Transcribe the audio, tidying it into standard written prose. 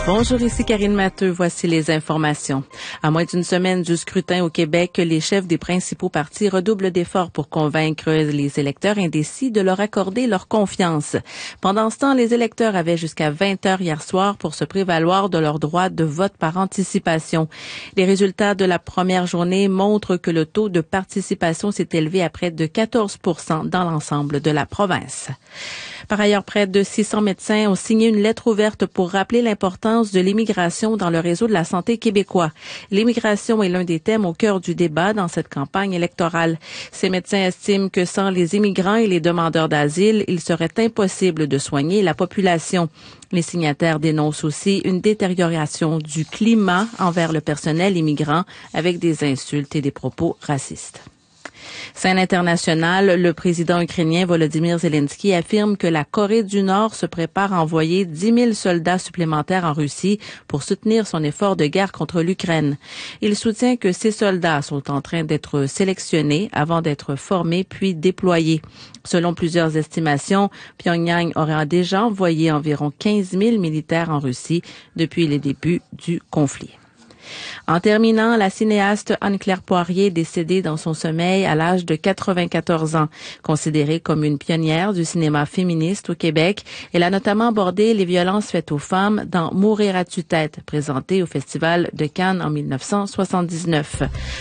Bonjour, ici Karine Matteux. Voici les informations. À moins d'une semaine du scrutin au Québec, les chefs des principaux partis redoublent d'efforts pour convaincre les électeurs indécis de leur accorder leur confiance. Pendant ce temps, les électeurs avaient jusqu'à 20 heures hier soir pour se prévaloir de leur droit de vote par anticipation. Les résultats de la première journée montrent que le taux de participation s'est élevé à près de 14 % dans l'ensemble de la province. Par ailleurs, près de 600 médecins ont signé une lettre ouverte pour rappeler l'importance de l'immigration dans le réseau de la santé québécois. L'immigration est l'un des thèmes au cœur du débat dans cette campagne électorale. Ces médecins estiment que sans les immigrants et les demandeurs d'asile, il serait impossible de soigner la population. Les signataires dénoncent aussi une détérioration du climat envers le personnel immigrant avec des insultes et des propos racistes. Scène internationale, le président ukrainien Volodymyr Zelensky affirme que la Corée du Nord se prépare à envoyer 10 000 soldats supplémentaires en Russie pour soutenir son effort de guerre contre l'Ukraine. Il soutient que ces soldats sont en train d'être sélectionnés avant d'être formés puis déployés. Selon plusieurs estimations, Pyongyang aurait déjà envoyé environ 15 000 militaires en Russie depuis les débuts du conflit. En terminant, la cinéaste Anne-Claire Poirier est décédée dans son sommeil à l'âge de 94 ans. Considérée comme une pionnière du cinéma féministe au Québec, elle a notamment abordé les violences faites aux femmes dans Mourir à tue-tête, présenté au Festival de Cannes en 1979.